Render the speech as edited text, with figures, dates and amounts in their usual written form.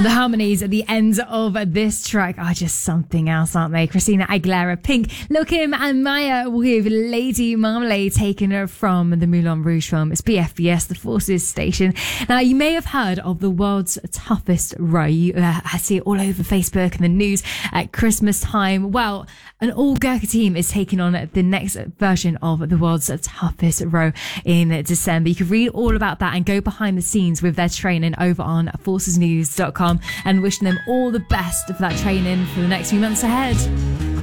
The harmonies at the end of this track are just something else, aren't they? Christina Aguilera, Pink, Lil Kim and Maya with Lady Marmalade, taken from the Moulin Rouge film. It's BFBS, the Forces station. Now, you may have heard of the world's toughest row. You see it all over Facebook and the news at Christmas time. Well, an all-Gurkha team is taking on the next version of the world's toughest row in December. You can read all about that and go behind the scenes with their training over on forcesnews.com, and wishing them all the best for that training for the next few months ahead.